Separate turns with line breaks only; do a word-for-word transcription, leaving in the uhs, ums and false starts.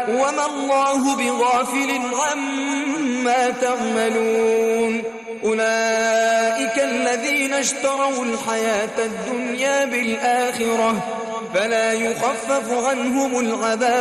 وما الله بغافل عما تعملون أولئك الذين اشتروا الحياة الدنيا بالآخرة فلا يخفف عنهم العذاب